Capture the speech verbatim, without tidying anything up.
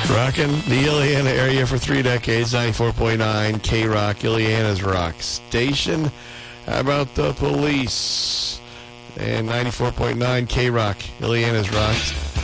Rocking the Illiana area for three decades, ninety-four point nine K-Rock, Illiana's rock station. How about the Police? And ninety-four point nine K-Rock, Illiana's rock